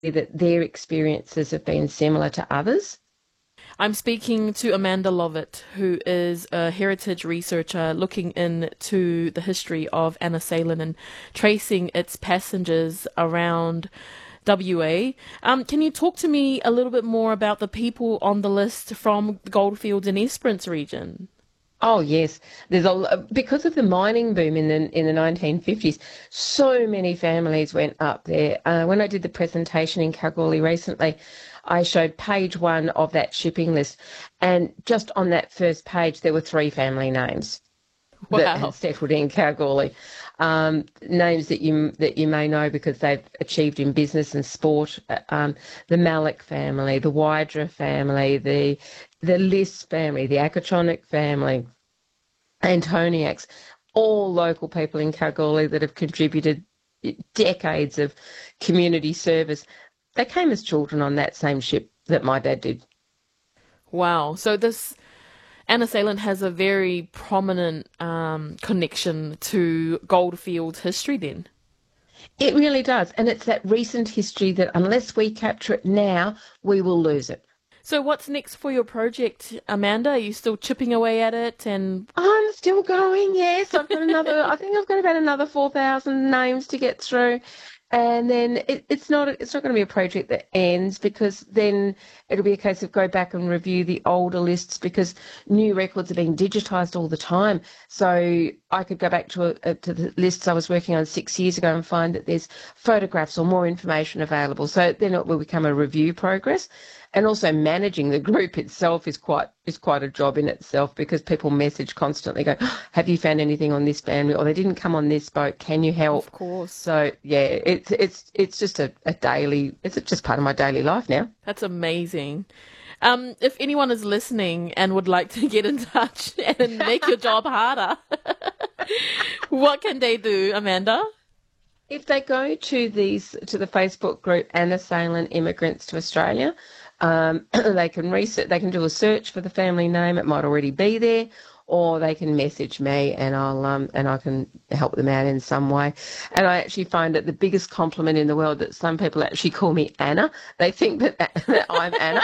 that their experiences have been similar to others. I'm speaking to Amanda Lovett, who is a heritage researcher looking into the history of Anna Salen and tracing its passengers around WA. Can you talk to me a little bit more about the people on the list from the Goldfields and Esperance region? Oh yes, because of the mining boom in the 1950s. So many families went up there. When I did the presentation in Kalgoorlie recently, I showed page one of that shipping list, and just on that first page there were three family names that had Wow. settled in Kalgoorlie. Names that you may know because they've achieved in business and sport. The Malik family, the Wydra family, the Liss family, the Akatronic family, Antoniaks, all local people in Kalgoorlie that have contributed decades of community service. They came as children on that same ship that my dad did. Wow. So this Anna Salen has a very prominent connection to Goldfields history then. It really does. And it's that recent history that unless we capture it now, we will lose it. So what's next for your project, Amanda? Are you still chipping away at it? And I'm still going, yes. I think I've got about another 4,000 names to get through. And then it's not going to be a project that ends, because then it'll be a case of go back and review the older lists, because new records are being digitised all the time. So I could go back to the lists I was working on 6 years ago and find that there's photographs or more information available. So then it will become a review progress. And also managing the group itself is quite a job in itself, because people message constantly, go, have you found anything on this family, or they didn't come on this boat, can you of help? course, So yeah, it's just a daily, it's just part of my daily life now. that's amazing. If anyone is listening and would like to get in touch and make your job harder, what can they do, Amanda? If they go to the Facebook group Anna Salen Immigrants to Australia, they can research, they can do a search for the family name. It might already be there, or they can message me and I can help them out in some way. And I actually find it the biggest compliment in the world that some people actually call me Anna. They think that I'm Anna.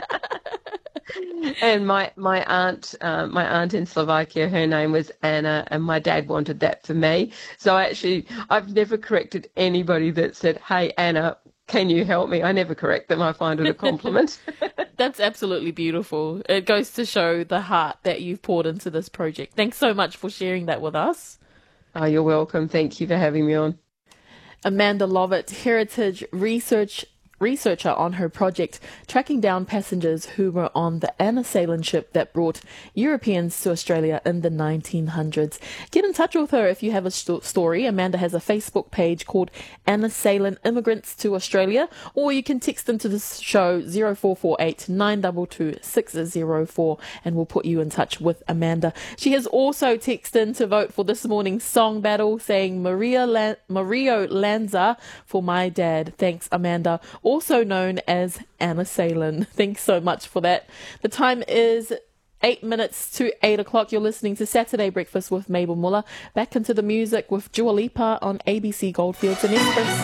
And my aunt in Slovakia, her name was Anna, and my dad wanted that for me. So I've never corrected anybody that said, "Hey Anna, can you help me?" I never correct them. I find it a compliment. That's absolutely beautiful. It goes to show the heart that you've poured into this project. Thanks so much for sharing that with us. Oh, you're welcome. Thank you for having me on. Amanda Lovett, heritage researcher on her project, tracking down passengers who were on the Anna Salen ship that brought Europeans to Australia in the 1900s. Get in touch with her if you have a story. Amanda has a Facebook page called Anna Salen Immigrants to Australia, or you can text into the show 0448 922 604 and we'll put you in touch with Amanda. She has also texted in to vote for this morning's song battle, saying Mario Lanza for My Dad. Thanks, Amanda, also known as Anna Salen. Thanks so much for that. The time is 8 minutes to 8 o'clock. You're listening to Saturday Breakfast with Mabel Muller. Back into the music with Dua Lipa on ABC Goldfields and Esperance.